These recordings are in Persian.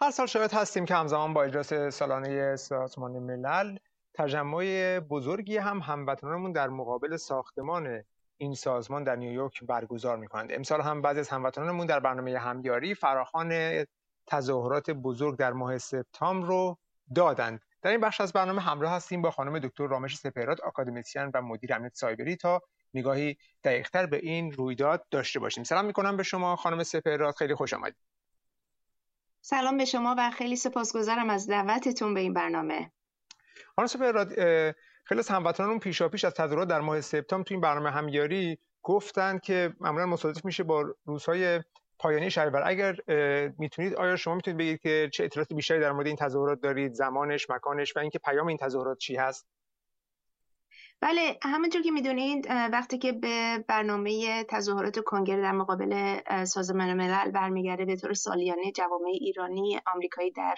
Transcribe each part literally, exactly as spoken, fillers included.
هر سال شاهد هستیم که همزمان با اجلاس سالانه سازمان ملل تجمع بزرگی هم هموطنانمون در مقابل ساختمان این سازمان در نیویورک برگزار می‌کنند. امسال هم بعضی از هموطنانمون در برنامه همیاری فراخوان تظاهرات بزرگ در ماه سپتامبر رو دادند. در این بخش از برنامه همراه هستیم با خانم دکتر رامش سپهراد، آکادمیسین و مدیر امنیت سایبری، تا نگاهی دقیق‌تر به این رویداد داشته باشیم. سلام می‌کنم به شما خانم سپهراد، خیلی خوش آمدید. سلام به شما و خیلی سپاسگزارم از دعوتتون به این برنامه. خانم سپهراد، خیلی از هموطنانمون پیشاپیش از تظاهرات در ماه سپتامبر تو این برنامه همیاری گفتند که معمولا مصادف میشه با روزهای پایانی شهریور. اگر میتونید، آیا شما میتونید بگید که چه اطلاعات بیشتری در مورد این تظاهرات دارید، زمانش، مکانش و اینکه پیام این تظاهرات چی هست؟ بله، همونجور که میدونید وقتی که به برنامه تظاهرات کنگره در مقابل سازمان ملل برمیگرده، به طور سالیانه جوامع ایرانی آمریکایی در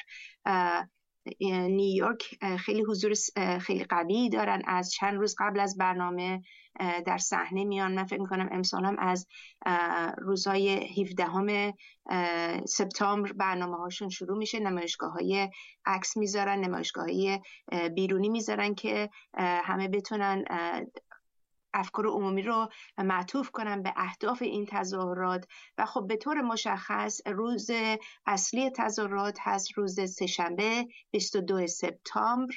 نیویورک خیلی حضور خیلی قوی دارن. از چند روز قبل از برنامه در صحنه میان. من فکر میکنم امسال هم از روزهای هفدهم سپتامبر برنامه هاشون شروع میشه. نمایشگاه های عکس میذارن، نمایشگاه های بیرونی میذارن که همه بتونن افکار عمومی رو معطوف کنن به اهداف این تظاهرات. و خب به طور مشخص روز اصلی تظاهرات هست روز سه‌شنبه بیست و دو سپتامبر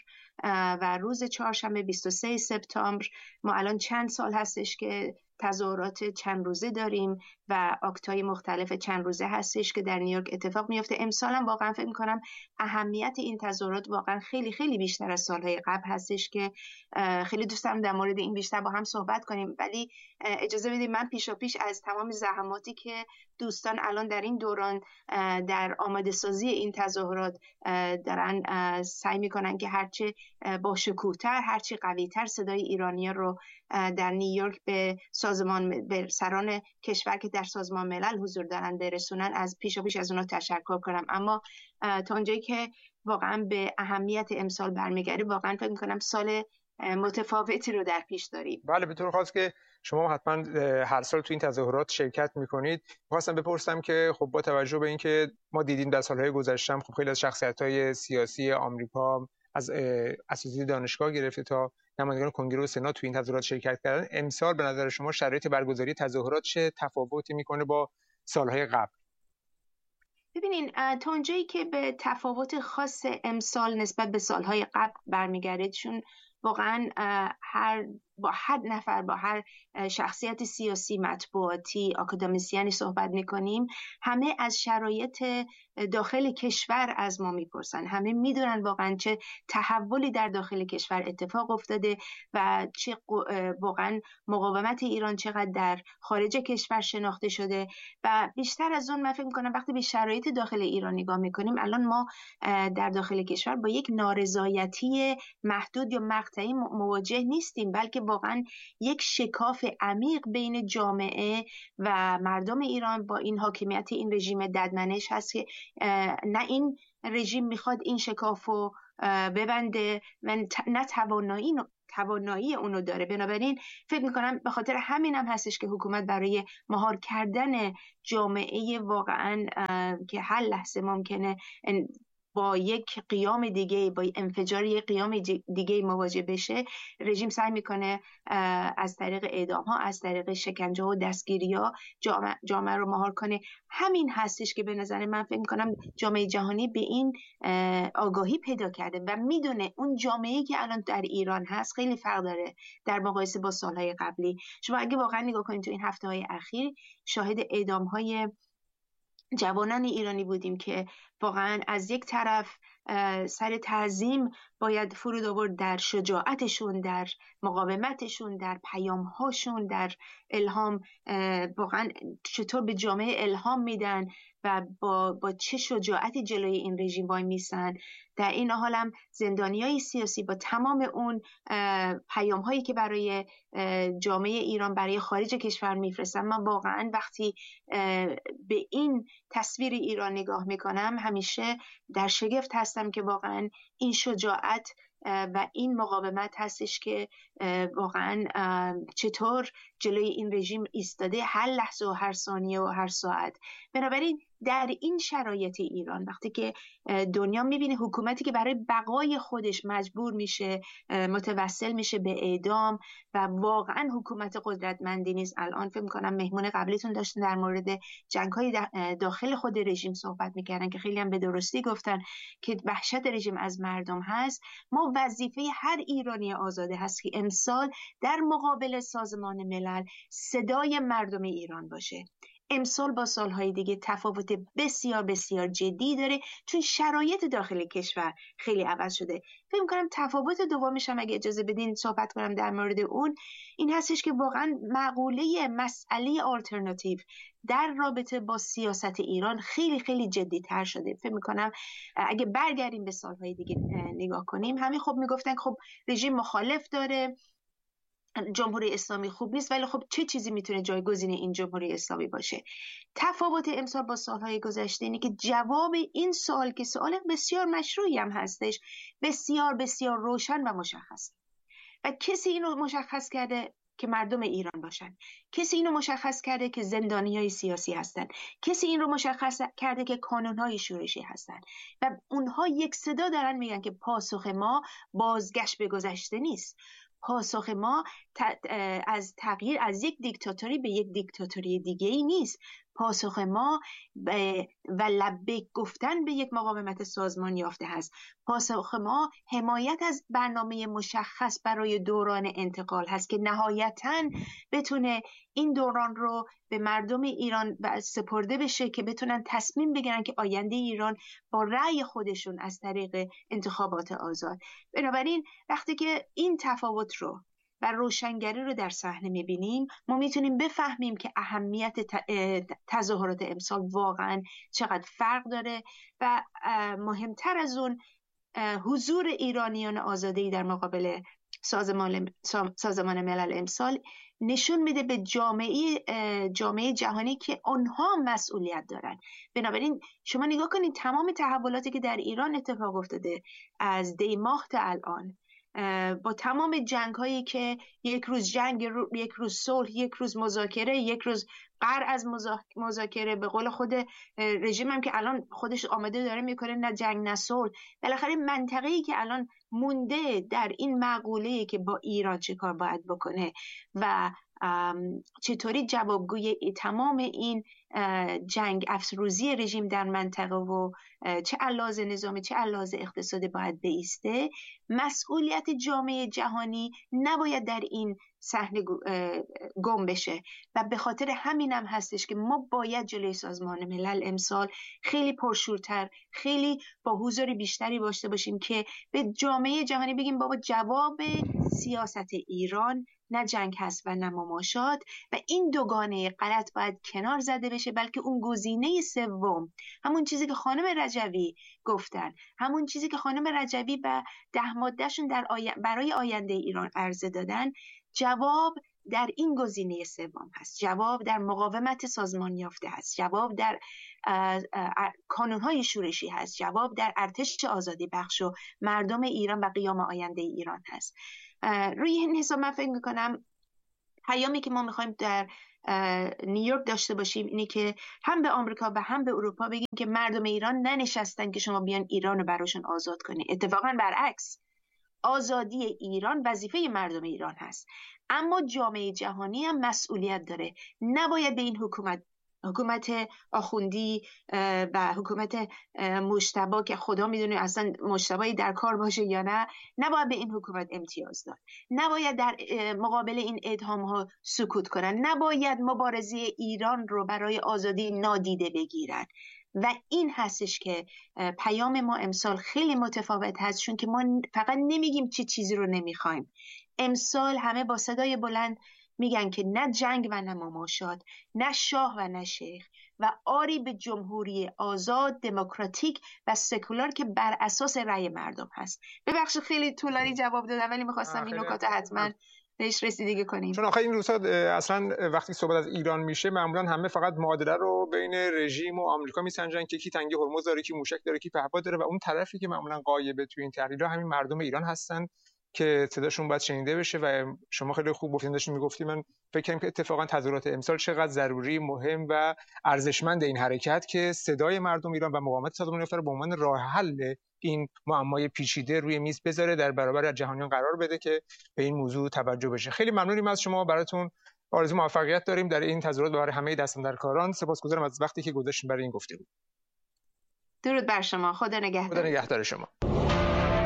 و روز چهارشنبه بیست و سه سپتامبر. ما الان چند سال هستش که تظاهرات چند روزه داریم و آکت‌های مختلف چند روزه هستش که در نیویورک اتفاق میفته. امسال هم واقعا فکر می‌کنم اهمیت این تظاهرات واقعا خیلی خیلی بیشتر از سالهای قبل هستش که خیلی دوست دارم در مورد این بیشتر با هم صحبت کنیم. ولی اجازه بدید من پیشا پیش از تمام زحماتی که دوستان الان در این دوران در آماده سازی این تظاهرات دارن سعی می‌کنن که هرچه با شکوه‌تر، هرچه قوی‌تر صدای ایرانی‌ها رو در نیویورک به سازمان به سران کشور که در سازمان ملل حضور دارن برسونن، از پیشا پیش از اونا تشکر کنم. اما تا اونجایی که واقعا به اهمیت امسال برمیگرده، واقعا فکر می‌کنم سال متفاوتی رو در پیش داریم. بله، به طور خاص که شما حتما هر سال تو این تظاهرات شرکت میکنید. خواستم بپرسم که خب با توجه به اینکه ما دیدیم در سالهای گذشته خب خیلی از شخصیت‌های سیاسی آمریکا از اساتید دانشگاه گرفته تا نمایندگان کنگره و سنا تو این تظاهرات شرکت کردن، امسال به نظر شما شرایط برگزاری تظاهرات چه تفاوتی میکنه با سالهای قبل؟ ببینین، تا اونجایی که به تفاوت خاص امسال نسبت به سالهای قبل برمیگرده، چون واقعا هر با هر نفر، با هر شخصیت سیاسی، مطبوعاتی، آکادمیسیانی صحبت میکنیم، همه از شرایط داخل کشور از ما میپرسن. همه میدونن واقعا چه تحولی در داخل کشور اتفاق افتاده و چه واقعا مقاومت ایران چقدر در خارج کشور شناخته شده. و بیشتر از اون من فکر میکنم وقتی به شرایط داخل ایران نگاه میکنیم، الان ما در داخل کشور با یک نارضایتی محدود یا مقطعی مواجه نیستیم، بلکه واقعا یک شکاف عمیق بین جامعه و مردم ایران با این حاکمیت این رژیم ددمنش هست که نه این رژیم میخواد این شکاف رو ببنده و نه توانایی توانایی اونو داره. بنابراین فکر میکنم به خاطر همین هم هستش که حکومت برای مهار کردن جامعه واقعا که هر لحظه ممکنه با یک قیام دیگه، با انفجار یک قیام دیگه مواجه بشه، رژیم سعی میکنه از طریق اعدام ها، از طریق شکنجه ها و دستگیری ها جامعه, جامعه رو مهار کنه. همین هستش که به نظر من فکر میکنم جامعه جهانی به این آگاهی پیدا کرده و میدونه اون جامعه‌ای که الان در ایران هست خیلی فرق داره در مقایسه با سالهای قبلی. شما اگه واقعا نگاه کنید تو این هفته های اخیر شاهد اعدام های جوانان ایرانی بودیم که واقعا از یک طرف سر تعظیم باید فرود آورد در شجاعتشون، در مقاومتشون، در پیامهاشون، در الهام، واقعا چطور به جامعه الهام میدن و با, با چه شجاعتی جلوی این رژیم وای میسن. در این حال هم زندانیای سیاسی با تمام اون پیام هایی که برای جامعه ایران برای خارج کشور میفرستن، من واقعا وقتی به این تصویر ایران نگاه میکنم همیشه در شگفت هستم که واقعا این شجاعت و این مقاومت هستش که واقعا چطور جلوی این رژیم ایستاده هر لحظه و هر ثانیه و هر ساعت. بنابراین در این شرایط ایران وقتی که دنیا میبینه حکومتی که برای بقای خودش مجبور میشه متوسل میشه به اعدام و واقعا حکومت قدرتمندی نیست. الان فکر میکنم مهمون قبلیتون داشتن در مورد جنگ‌های داخل خود رژیم صحبت میکردن که خیلی هم به درستی گفتن که وحشت رژیم از مردم هست. ما وظیفه هر ایرانی آزاده هست که امسال در مقابل سازمان ملل صدای مردم ایران باشه. امسال با سالهای دیگه تفاوت بسیار بسیار جدی داره چون شرایط داخل کشور خیلی عوض شده. فکر می‌کنم تفاوت دومش هم اگه اجازه بدین صحبت کنم در مورد اون این هستش که واقعا مقوله مسئله آلترناتیو در رابطه با سیاست ایران خیلی خیلی جدی تر شده. فکر می‌کنم اگه برگردیم به سالهای دیگه نگاه کنیم همین خب میگفتن خب رژیم مخالف داره، جمهوری اسلامی خوب نیست، ولی خب چه چیزی میتونه جایگزین این جمهوری اسلامی باشه؟ تفاوت امسال با سالهای گذشته اینه که جواب این سوال که سوال بسیار مشروعی هم هستش بسیار بسیار روشن و مشخص و کسی اینو مشخص کرده که مردم ایران باشن، کسی اینو مشخص کرده که زندانیای سیاسی هستن، کسی این رو مشخص کرده که کانونهای شورشی هستن و اونها یک صدا دارن میگن که پاسخ ما بازگشت به گذشته نیست، پاسخ ما از تغییر از یک دیکتاتوری به یک دیکتاتوری دیگه ای نیست، پاسخ ما و لبیک گفتن به یک مقاومت سازمان یافته هست، پاسخ ما حمایت از برنامه مشخص برای دوران انتقال هست که نهایتاً بتونه این دوران رو به مردم ایران سپرده بشه که بتونن تصمیم بگیرن که آینده ایران با رأی خودشون از طریق انتخابات آزاد. بنابراین وقتی که این تفاوت رو و روشنگری رو در صحنه می‌بینیم ما میتونیم بفهمیم که اهمیت تظاهرات امسال واقعا چقدر فرق داره و مهمتر از اون حضور ایرانیان آزاده‌ای در مقابل سازمان سازمان ملل امسال نشون میده به جامعه جامعه جهانی که آنها مسئولیت دارن. بنابراین شما نگاه کنید تمام تحولاتی که در ایران اتفاق افتاده از دی ماه تا الان با تمام جنگ هایی که یک روز جنگ، یک روز صلح، یک روز مذاکره، یک روز قرع از مذاکره، به قول خود رژیم هم که الان خودش آماده داره میکنه نه جنگ نه صلح، بالاخره منطقه‌ای که الان مونده در این مقوله‌ای که با ایران چه کار باید بکنه و چطوری جوابگوی تمام این جنگ افروزی رژیم در منطقه و چه علاوه نظامی چه علاوه اقتصادی باید بایسته، مسئولیت جامعه جهانی نباید در این صحنه گم بشه و به خاطر همین هم هستش که ما باید جلوی سازمان ملل امسال خیلی پرشورتر، خیلی با حضور بیشتری داشته باشیم که به جامعه جهانی بگیم بابا جواب سیاست ایران نه جنگ هست و نه مماشات و این دوگانه غلط باید کنار زده بشه، بلکه اون گزینه سوم، همون چیزی که خانم رجوی گفتن، همون چیزی که خانم رجوی و ده مادهشون در آی... برای آینده ایران عرضه دادن، جواب در این گزینه سوم هست، جواب در مقاومت سازمان یافته هست، جواب در کانونهای شورشی هست، جواب در ارتش آزادی بخش و مردم ایران و قیام آینده ایران هست. روی این حساب من فکر میکنم پیامی که ما میخوایم در نیویورک داشته باشیم اینه که هم به آمریکا و هم به اروپا بگیم که مردم ایران ننشستن که شما بیان ایران رو براشون آزاد کنید، اتفاقا برعکس، آزادی ایران وظیفه مردم ایران هست، اما جامعه جهانی هم مسئولیت داره، نباید به این حکومت حکومت آخوندی و حکومت مجتبی که خدا میدونه اصلا مجتبی در کار باشه یا نه، نباید به این حکومت امتیاز داد، نباید در مقابل این اعدام ها سکوت کنن، نباید مبارزه ایران رو برای آزادی نادیده بگیرن و این هستش که پیام ما امسال خیلی متفاوت هست، چون که ما فقط نمیگیم چه چیزی رو نمیخوایم، امسال همه با صدای بلند میگن که نه جنگ و نه مماشات، نه شاه و نه شیخ و آری به جمهوری آزاد، دموکراتیک و سکولار که بر اساس رأی مردم هست. ببخشید خیلی طولانی جواب دادم ولی میخواستم این نکات حتما بهش رسیدگی کنیم. چون آخه این روزها اصلا وقتی صحبت از ایران میشه معمولا همه فقط معادله رو بین رژیم و آمریکا میسنجن که کی تنگه هرمز داره، کی موشک داره، کی پهپاد داره و اون طرفی که معمولا غایبه توی این تحلیل‌ها همین مردم ایران هستن که صداشون باید شنیده بشه و شما خیلی خوب گفتین، داشتین میگفتید، من فکر کنم که اتفاقا تظاهرات امسال چقدر ضروری، مهم و ارزشمند این حرکت که صدای مردم ایران و مقاومت سازمان یافته رو به عنوان راه حل این معمای پیچیده روی میز بذاره، در برابر جهانیان قرار بده که به این موضوع توجه بشه. خیلی ممنونیم از شما، براتون آرزو موفقیت داریم در این تظاهرات برای همه دستاندرکاران. سپاسگزارم از وقتی که گذاشتین برای این گفتگو. درود بر شما. خدا نگهدار. خدا نگهدار شما.